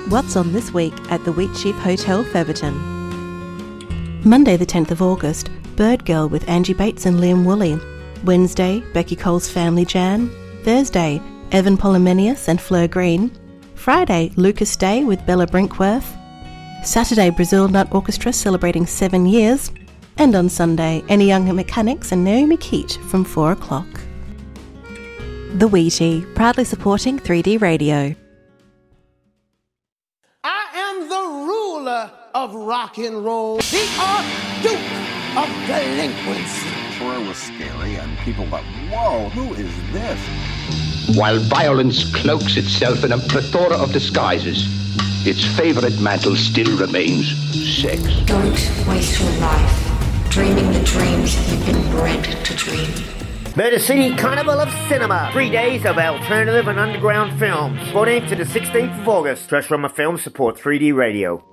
What's on this week at the Wheatsheaf Hotel, Featherton? Monday the 10th of August, Bird Girl with Angie Bates and Liam Woolley. Wednesday, Becky Cole's Family Jam. Thursday, Evan Polymenius and Fleur Green. Friday, Lucas Day with Bella Brinkworth. Saturday, Brazil Nut Orchestra celebrating 7 years. And on Sunday, Any Young Mechanics and Naomi Keat from 4 o'clock. The Wheatie, proudly supporting 3D Radio. I am the ruler of rock and roll, the Archduke of delinquency. It was scary, and people thought, whoa, who is this? While violence cloaks itself in a plethora of disguises, its favorite mantle still remains sex. Don't waste your life dreaming the dreams you've been bred to dream. Murder City Carnival of Cinema. 3 days of alternative and underground films. 14th to the 16th of August. Trust from a Film support 3D Radio.